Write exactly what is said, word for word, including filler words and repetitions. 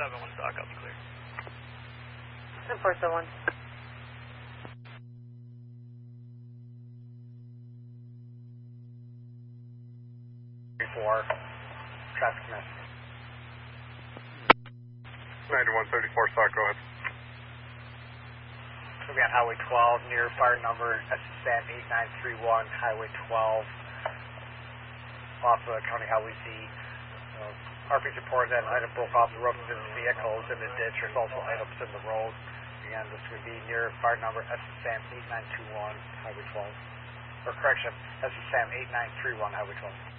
seven, one stock, I'll be clear. ten four seven one. Four, traffic command. ninety-one thirty-four stock, go ahead. We'll be on Highway twelve near fire number S S M eight nine three one, Highway twelve, off of County Highway Z. Uh, R P's reported that an item broke off the roof of his vehicles in the ditch. There's also items in the road. Again, this would be near fire number S S M eight nine two one, Highway twelve. Or correction, S S M eight nine three one, Highway twelve.